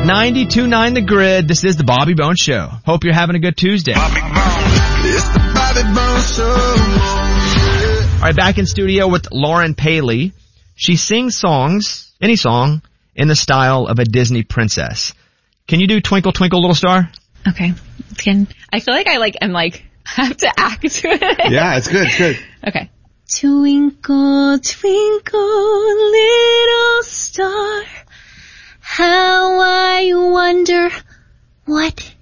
92.9 The Grid. This is the Bobby Bones Show. Hope you're having a good Tuesday. It's the Bobby Bones Show. All right, back in studio with Lauren Paley. She sings songs, any song, in the style of a Disney princess. Can you do Twinkle Twinkle Little Star? Okay. I feel like I have to act to it. Yeah, it's good, good. Okay. Twinkle, twinkle, little star, how I wonder what